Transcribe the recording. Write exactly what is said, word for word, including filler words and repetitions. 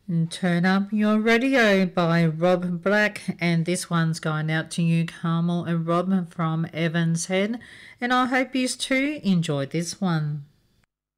And Turn Up Your Radio by Rob Black, and this one's going out to you, Carmel and Rob from Evans Head, and I hope you too enjoyed this one.